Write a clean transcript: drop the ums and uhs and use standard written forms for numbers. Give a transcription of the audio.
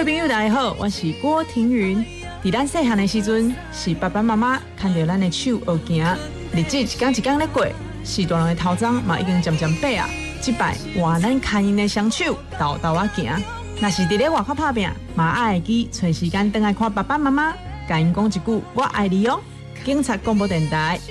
位朋友大家好，我是郭庭云。在咱细汉的时阵，是爸爸妈妈牵着咱的手学行，日子一天一天咧过，是大人的头鬃嘛已经渐渐白啊。这摆换咱牵因的双手，豆豆啊行。若是伫咧外口打拼，嘛爱会记找时间回来看爸爸妈妈，甲因讲一句我爱你哦。警察广播电台